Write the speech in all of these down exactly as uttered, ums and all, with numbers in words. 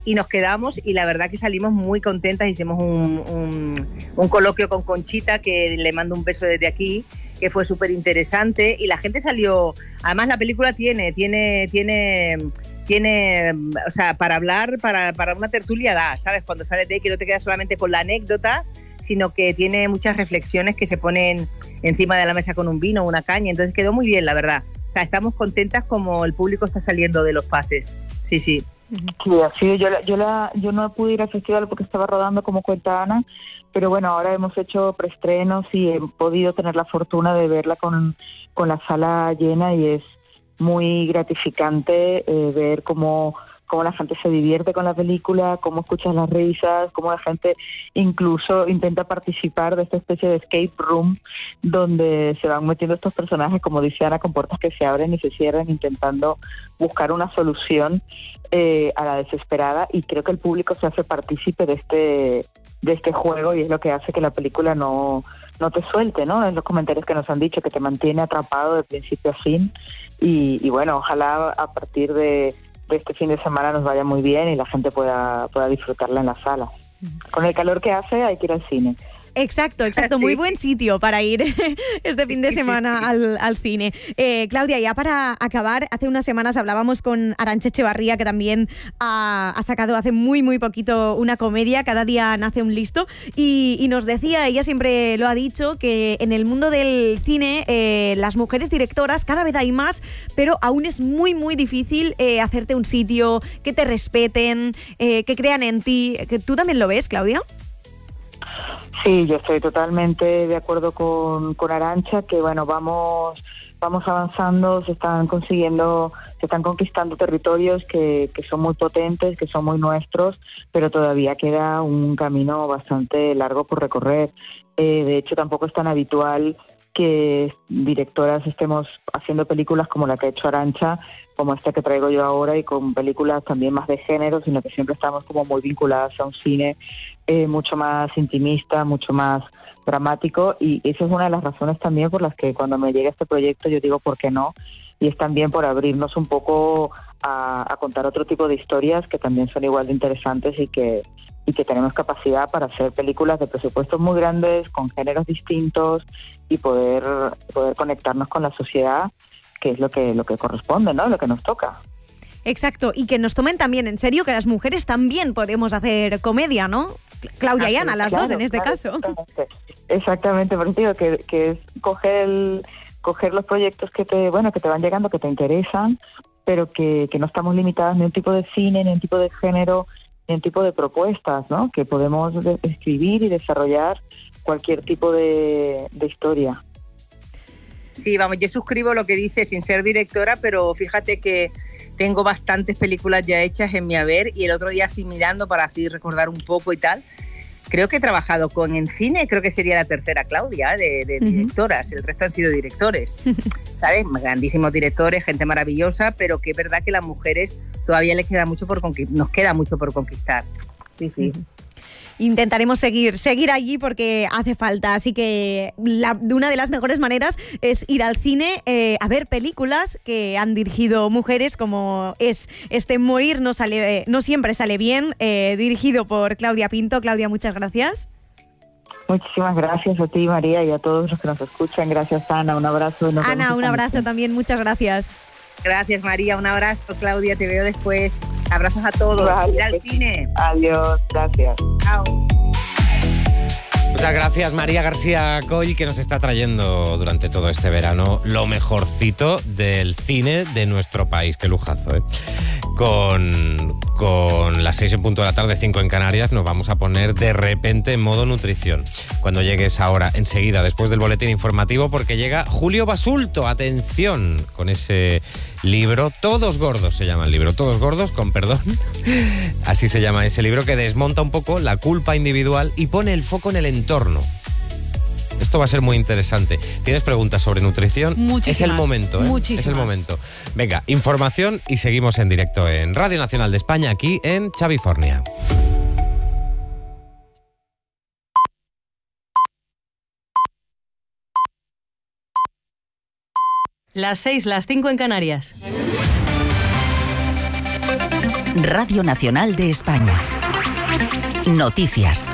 y nos quedamos y la verdad que salimos muy contentas. Hicimos un, un, un coloquio con Conchita, que le mando un beso desde aquí, que fue súper interesante y la gente salió. Además la película tiene, tiene, tiene, tiene, o sea, para hablar, para, para una tertulia da, ¿sabes? Cuando sales de ahí, que no te quedas solamente con la anécdota, sino que tiene muchas reflexiones que se ponen encima de la mesa con un vino o una caña, entonces quedó muy bien, la verdad. O sea, estamos contentas como el público está saliendo de los pases. Sí, sí. Sí, así yo, la, yo, la, yo no pude ir al festival porque estaba rodando, como cuenta Ana, pero bueno, ahora hemos hecho preestrenos y he podido tener la fortuna de verla con, con la sala llena y es muy gratificante eh, ver cómo, cómo la gente se divierte con la película, cómo escuchas las risas, cómo la gente incluso intenta participar de esta especie de escape room donde se van metiendo estos personajes, como dice Ana, con puertas que se abren y se cierran, intentando buscar una solución eh, a la desesperada, y creo que el público se hace partícipe de este de este juego y es lo que hace que la película no, no te suelte, ¿no? En los comentarios que nos han dicho, que te mantiene atrapado de principio a fin y, y bueno, ojalá a partir de, de este fin de semana nos vaya muy bien y la gente pueda, pueda disfrutarla en la sala. Con el calor que hace hay que ir al cine. Exacto, exacto. Sí. Muy buen sitio para ir este fin de semana al, al cine. Eh, Claudia, ya para acabar, hace unas semanas hablábamos con Arantxa Echevarría, que también ha, ha sacado hace muy, muy poquito una comedia, Cada día nace un listo, y, y nos decía, ella siempre lo ha dicho, que en el mundo del cine eh, las mujeres directoras cada vez hay más, pero aún es muy, muy difícil eh, hacerte un sitio, que te respeten, eh, que crean en ti. ¿Tú también lo ves, Claudia? Sí, yo estoy totalmente de acuerdo con, con Arantxa, que bueno, vamos vamos avanzando, se están consiguiendo, se están conquistando territorios que, que son muy potentes, que son muy nuestros, pero todavía queda un camino bastante largo por recorrer. Eh, de hecho, tampoco es tan habitual que directoras estemos haciendo películas como la que ha hecho Arantxa, como esta que traigo yo ahora, y con películas también más de género, sino que siempre estamos como muy vinculadas a un cine eh, mucho más intimista, mucho más dramático, y esa es una de las razones también por las que cuando me llega este proyecto yo digo ¿por qué no? Y es también por abrirnos un poco a, a contar otro tipo de historias que también son igual de interesantes y que y que tenemos capacidad para hacer películas de presupuestos muy grandes, con géneros distintos y poder poder conectarnos con la sociedad, que es lo que lo que corresponde, ¿no? Lo que nos toca. Exacto, y que nos tomen también en serio que las mujeres también podemos hacer comedia, ¿no? Claudia y Ana, las claro, dos en este claro, caso. Exactamente, exactamente, por eso digo que, que es coger el, coger los proyectos que te, bueno, que te van llegando, que te interesan, pero que, que no estamos limitadas ni a un tipo de cine, ni a un tipo de género, ni a un tipo de propuestas, ¿no? Que podemos de, escribir y desarrollar cualquier tipo de, de historia. Sí, vamos, yo suscribo lo que dice sin ser directora, pero fíjate que tengo bastantes películas ya hechas en mi haber, y el otro día así mirando para así recordar un poco y tal, creo que he trabajado con en cine, creo que sería la tercera Claudia de, de uh-huh. directoras, el resto han sido directores, ¿sabes? Grandísimos directores, gente maravillosa, pero que es verdad que las mujeres todavía les queda mucho por conquistar, nos queda mucho por conquistar. Sí, sí. Uh-huh. Intentaremos seguir, seguir allí porque hace falta, así que la, una de las mejores maneras es ir al cine eh, a ver películas que han dirigido mujeres, como es este Morir no sale, no siempre sale bien, eh, dirigido por Claudia Pinto. Claudia, muchas gracias. Muchísimas gracias a ti, María, y a todos los que nos escuchan. Gracias, Ana, un abrazo. Y nos Ana, un abrazo noche. También, muchas gracias. Gracias, María, un abrazo. Claudia, te veo después. Abrazos a todos. Vale, ir al sí. cine. Adiós, gracias. Chao. Muchas gracias, María García Coll, que nos está trayendo durante todo este verano lo mejorcito del cine de nuestro país. Qué lujazo, ¿eh? Con, con las seis en punto de la tarde, cinco en Canarias, nos vamos a poner de repente en modo nutrición. Cuando llegue esa hora, enseguida, después del boletín informativo, porque llega Julio Basulto, atención, con ese libro, Todos Gordos se llama el libro, Todos Gordos, con perdón, así se llama ese libro, que desmonta un poco la culpa individual y pone el foco en el entorno. Esto va a ser muy interesante. ¿Tienes preguntas sobre nutrición? Muchísimas. Es el momento, ¿eh? Muchísimas. Es el momento. Venga, información y seguimos en directo en Radio Nacional de España, aquí en Chavifornia. Las seis, las cinco en Canarias. Radio Nacional de España. Noticias.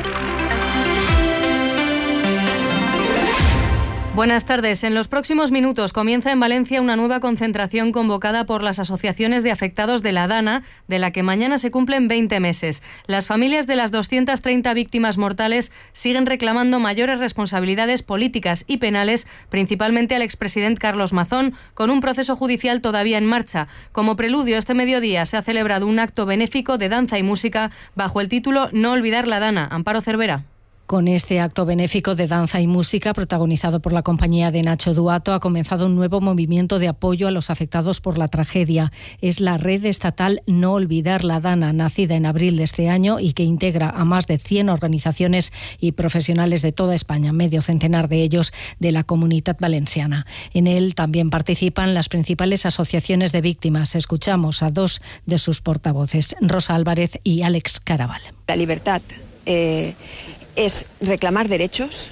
Buenas tardes. En los próximos minutos comienza en Valencia una nueva concentración convocada por las asociaciones de afectados de la Dana, de la que mañana se cumplen veinte meses. Las familias de las doscientas treinta víctimas mortales siguen reclamando mayores responsabilidades políticas y penales, principalmente al expresidente Carlos Mazón, con un proceso judicial todavía en marcha. Como preludio, este mediodía se ha celebrado un acto benéfico de danza y música bajo el título No olvidar la Dana. Amparo Cervera. Con este acto benéfico de danza y música, protagonizado por la compañía de Nacho Duato, ha comenzado un nuevo movimiento de apoyo a los afectados por la tragedia. Es la red estatal No olvidar la Dana, nacida en abril de este año y que integra a más de cien organizaciones y profesionales de toda España, medio centenar de ellos de la Comunitat Valenciana. En él también participan las principales asociaciones de víctimas. Escuchamos a dos de sus portavoces, Rosa Álvarez y Àlex Caraval. La libertad eh, es reclamar derechos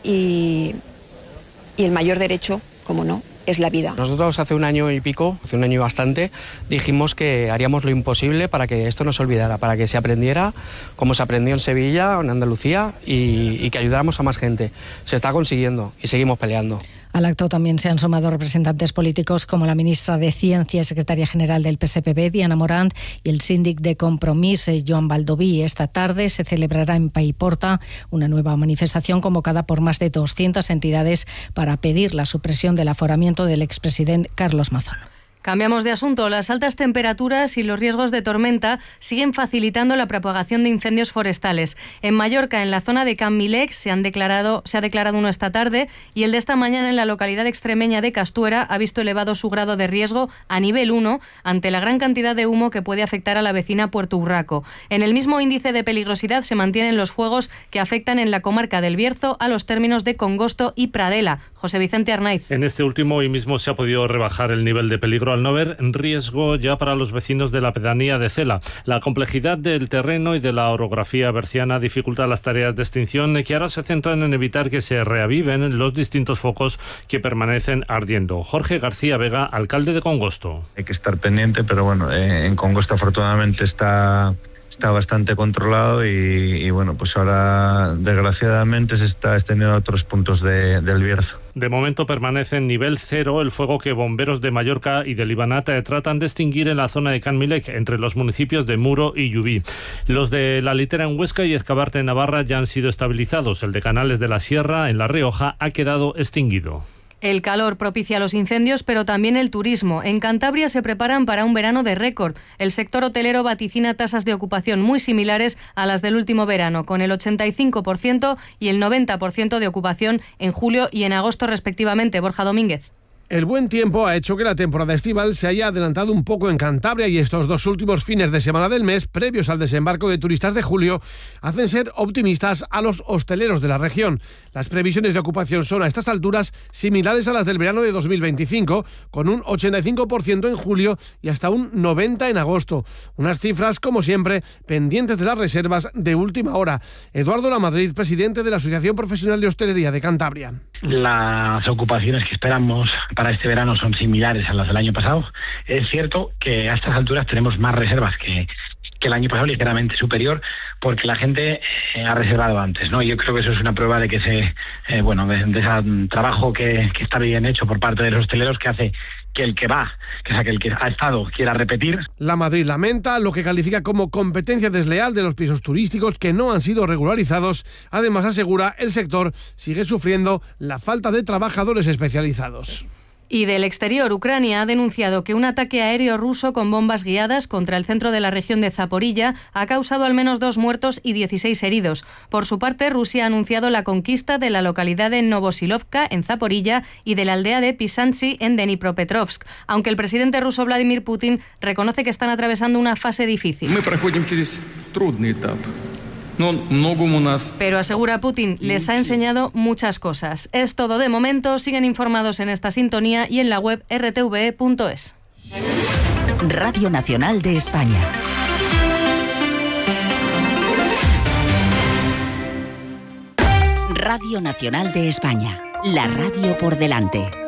y, y el mayor derecho, como no, es la vida. Nosotros hace un año y pico, hace un año y bastante, dijimos que haríamos lo imposible para que esto no se olvidara, para que se aprendiera como se aprendió en Sevilla o en Andalucía y, y que ayudáramos a más gente. Se está consiguiendo y seguimos peleando. Al acto también se han sumado representantes políticos como la ministra de Ciencia y secretaria general del P S P B, Diana Morant, y el síndic de Compromís, Joan Baldoví. Esta tarde se celebrará en Paiporta una nueva manifestación convocada por más de doscientas entidades para pedir la supresión del aforamiento del expresidente Carlos Mazón. Cambiamos de asunto. Las altas temperaturas y los riesgos de tormenta siguen facilitando la propagación de incendios forestales. En Mallorca, en la zona de Can Milec, se, han declarado, se ha declarado uno esta tarde y el de esta mañana en la localidad extremeña de Castuera ha visto elevado su grado de riesgo a nivel uno ante la gran cantidad de humo que puede afectar a la vecina Puerto Urraco. En el mismo índice de peligrosidad se mantienen los fuegos que afectan en la comarca del Bierzo a los términos de Congosto y Pradela. José Vicente Arnaiz. En este último hoy mismo se ha podido rebajar el nivel de peligro al no haber riesgo ya para los vecinos de la pedanía de Cela. La complejidad del terreno y de la orografía berciana dificulta las tareas de extinción que ahora se centran en evitar que se reaviven los distintos focos que permanecen ardiendo. Jorge García Vega, alcalde de Congosto. Hay que estar pendiente, pero bueno, eh, en Congosto afortunadamente está... está bastante controlado y, y bueno, pues ahora desgraciadamente se está extendiendo a otros puntos de, del Bierzo. De momento permanece en nivel cero el fuego que bomberos de Mallorca y de Libanata tratan de extinguir en la zona de Can Milec, entre los municipios de Muro y Llubí. Los de La Litera en Huesca y Escabarte en Navarra ya han sido estabilizados. El de Canales de la Sierra en La Rioja ha quedado extinguido. El calor propicia los incendios, pero también el turismo. En Cantabria se preparan para un verano de récord. El sector hotelero vaticina tasas de ocupación muy similares a las del último verano, con el ochenta y cinco por ciento y el noventa por ciento de ocupación en julio y en agosto respectivamente. Borja Domínguez. El buen tiempo ha hecho que la temporada estival se haya adelantado un poco en Cantabria y estos dos últimos fines de semana del mes, previos al desembarco de turistas de julio, hacen ser optimistas a los hosteleros de la región. Las previsiones de ocupación son a estas alturas similares a las del verano de dos mil veinticinco, con un ochenta y cinco por ciento en julio y hasta un noventa por ciento en agosto. Unas cifras, como siempre, pendientes de las reservas de última hora. Eduardo Lamadrid, presidente de la Asociación Profesional de Hostelería de Cantabria. Las ocupaciones que esperamos para este verano son similares a las del año pasado. Es cierto que a estas alturas tenemos más reservas que, que el año pasado, ligeramente superior, porque la gente eh, ha reservado antes, ¿no? Y yo creo que eso es una prueba de que ese, eh, bueno, de, de ese trabajo que, que está bien hecho por parte de los hosteleros, que hace que el que va, que, o sea, que el que ha estado quiera repetir. Lamadrid lamenta lo que califica como competencia desleal de los pisos turísticos que no han sido regularizados. Además, asegura, el sector sigue sufriendo la falta de trabajadores especializados. Y del exterior, Ucrania ha denunciado que un ataque aéreo ruso con bombas guiadas contra el centro de la región de Zaporilla ha causado al menos dos muertos y dieciséis heridos. Por su parte, Rusia ha anunciado la conquista de la localidad de Novosilovka, en Zaporilla, y de la aldea de Pisantsy, en Dnipropetrovsk, aunque el presidente ruso Vladimir Putin reconoce que están atravesando una fase difícil. Pero asegura Putin, les ha enseñado muchas cosas. Es todo de momento. Siguen informados en esta sintonía y en la web erre te ve e punto es. Radio Nacional de España. Radio Nacional de España. La radio por delante.